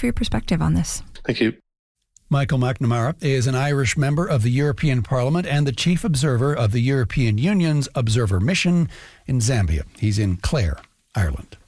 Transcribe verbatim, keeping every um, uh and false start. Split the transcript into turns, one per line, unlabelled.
for your perspective on this.
Thank you.
Michael McNamara is an Irish member of the European Parliament and the chief observer of the European Union's Observer Mission in Zambia. He's in Clare, Ireland.